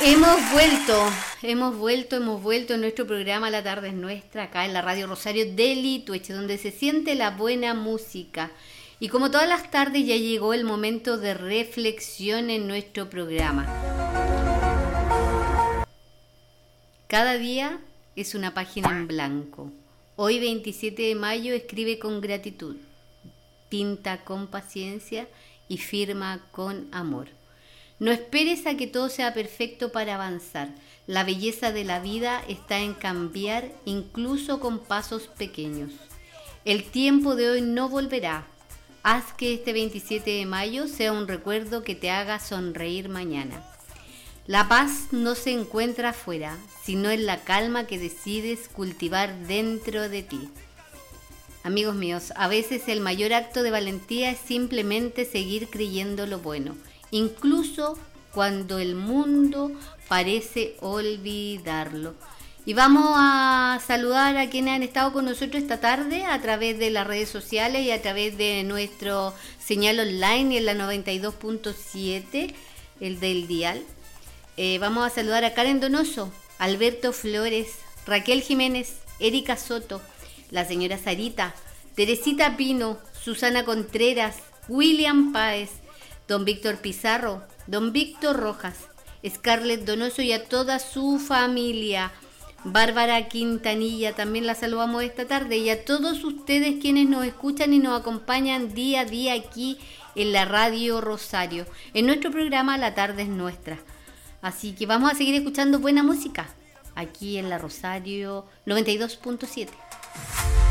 Hemos vuelto en nuestro programa La Tarde es Nuestra, acá en la Radio Rosario de Litueche, donde se siente la buena música. Y como todas las tardes ya llegó el momento de reflexión en nuestro programa. Cada día es una página en blanco. Hoy 27 de mayo escribe con gratitud, pinta con paciencia y firma con amor. No esperes a que todo sea perfecto para avanzar. La belleza de la vida está en cambiar, incluso con pasos pequeños. El tiempo de hoy no volverá. Haz que este 27 de mayo sea un recuerdo que te haga sonreír mañana. La paz no se encuentra afuera, sino en la calma que decides cultivar dentro de ti. Amigos míos, a veces el mayor acto de valentía es simplemente seguir creyendo lo bueno, incluso cuando el mundo parece olvidarlo. Y vamos a saludar a quienes han estado con nosotros esta tarde a través de las redes sociales y a través de nuestro señal online en la 92.7, el del dial. Vamos a saludar a Karen Donoso, Alberto Flores, Raquel Jiménez, Erika Soto, la señora Sarita, Teresita Pino, Susana Contreras, William Páez, don Víctor Pizarro, don Víctor Rojas, Scarlett Donoso y a toda su familia. Bárbara Quintanilla, también la saludamos esta tarde, y a todos ustedes quienes nos escuchan y nos acompañan día a día aquí en la Radio Rosario, en nuestro programa La Tarde es Nuestra. Así que vamos a seguir escuchando buena música aquí en la Rosario 92.7.